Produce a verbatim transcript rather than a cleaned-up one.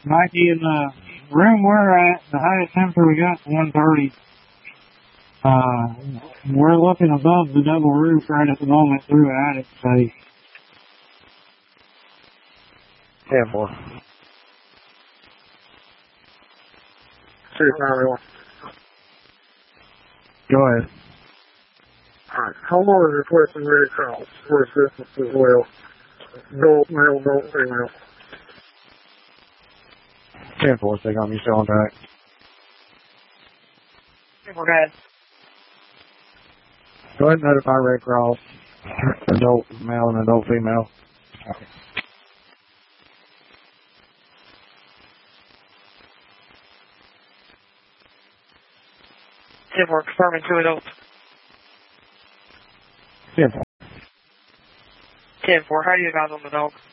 Mikey, in the room we're at, the highest temperature we got is one thirty. Uh, we're looking above the double roof right at the moment through attic space. ten four. Chief nine one. Go ahead. Alright, homeowner is requesting Red Cross for assistance as well. Adult male, adult female. ten four, stay on, you still on track. ten four, go ahead. Go ahead and notify Red Cross. Adult male and adult female. Okay. ten four, confirming two adults. ten four. ten four, how do you advise on the dog?